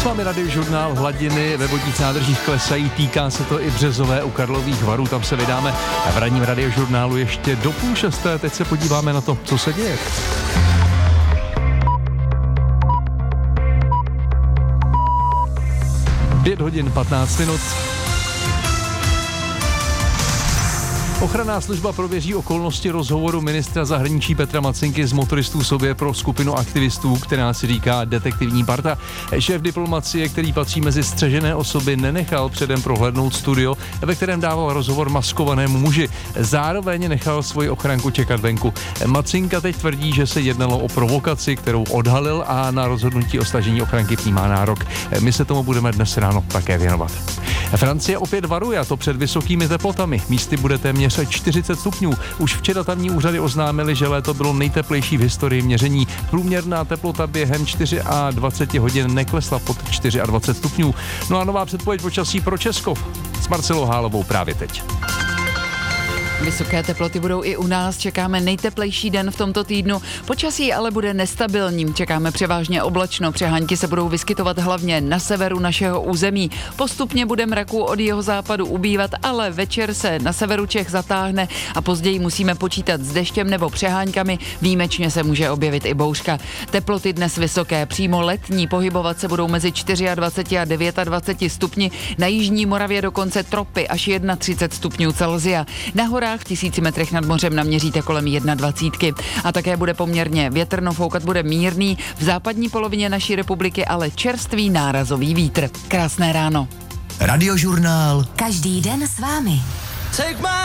S vámi Radiožurnál, hladiny ve vodních nádržích klesají, týká se to i Březové u Karlových Varů, tam se vydáme v ranním Radiožurnálu ještě do 5:30. Teď se podíváme na to, co se děje. Pět hodin 15 minut. Ochranná služba prověří okolnosti rozhovoru ministra zahraničí Petra Macinky z Motoristů sobě pro skupinu aktivistů, která si říká detektivní parta. Šéf diplomacie, který patří mezi střežené osoby, nenechal předem prohlédnout studio, ve kterém dával rozhovor maskovanému muži. Zároveň nechal svoji ochranku čekat venku. Macinka teď tvrdí, že se jednalo o provokaci, kterou odhalil a na rozhodnutí o stažení ochranky má nárok. My se tomu budeme dnes ráno také věnovat. Francie opět varuje, a to před vysokými teplotami. Místy bude téměř 40 stupňů. Už včera tamní úřady oznámily, že léto bylo nejteplejší v historii měření. Průměrná teplota během 24 hodin neklesla pod 24 stupňů. No a nová předpověď počasí pro Česko s Marcelou Hálovou právě teď. Vysoké teploty budou i u nás, čekáme nejteplejší den v tomto týdnu. Počasí ale bude nestabilní, čekáme převážně oblačno, přehánky se budou vyskytovat hlavně na severu našeho území. Postupně bude mraků od jihozápadu ubývat, ale večer se na severu Čech zatáhne a později musíme počítat s deštěm nebo přeháňkami, výjimečně se může objevit i bouřka. Teploty dnes vysoké, přímo letní, pohybovat se budou mezi 24 a 29 stupni, na jižní Moravě dokonce tropy až 31 stupňů Celsia. Na horách v 1000 metrech nad mořem naměříte kolem 21. A také bude poměrně větrno, foukat bude mírný, v západní polovině naší republiky ale čerstvý nárazový vítr. Krásné ráno. Radiožurnál. Každý den s vámi.